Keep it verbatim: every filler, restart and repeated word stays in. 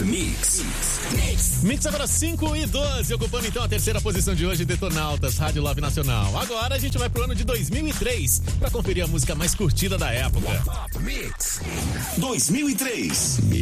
Mix. Mix. Mix agora cinco e doze, ocupando então a terceira posição de hoje, Detonautas, Rádio Love Nacional. Agora a gente vai pro ano de dois mil e três pra conferir a música mais curtida da época. Mix dois mil e três.